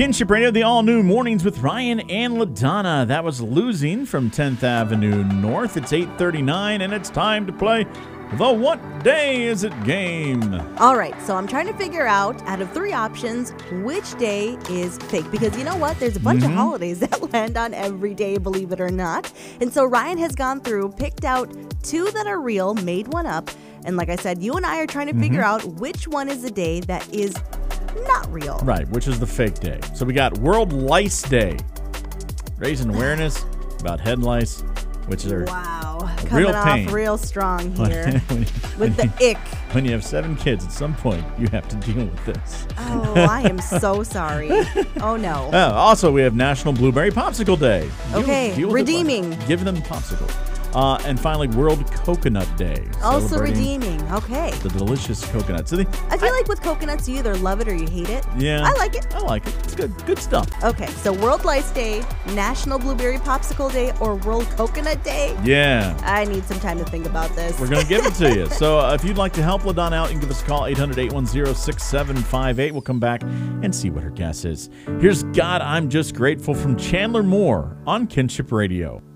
Kinship Radio, the all-new Mornings with Ryan and LaDonna. That was Losing from 10th Avenue North. It's 8:39, and it's time to play the What Day Is It game. All right, so I'm trying to figure out of 3 options, which day is fake. Because you know what? There's a bunch of holidays that land on every day, believe it or not. And so Ryan has gone through, picked out 2 that are real, made one up. And like I said, you and I are trying to figure out which one is the day that is not real. Right, which is the fake day. So we got World Lice Day, raising awareness about head lice, which are Coming real pain. off real strong here with the ick. When you have 7 kids, at some point, you have to deal with this. Oh, I am so sorry. Oh, no. Also, we have National Blueberry Popsicle Day. Okay, redeeming. Give them the popsicle. And finally, World Coconut Day. Also redeeming. Okay. The delicious coconut. So I feel like with coconuts, you either love it or you hate it. Yeah. I like it. I like it. It's good. Good stuff. Okay, so World Lice Day, National Blueberry Popsicle Day, or World Coconut Day? Yeah. I need some time to think about this. We're going to give it to you. So if you'd like to help LaDonna out, you can give us a call, 800-810-6758. We'll come back and see what her guess is. Here's God, I'm Just Grateful from Chandler Moore on Kinship Radio.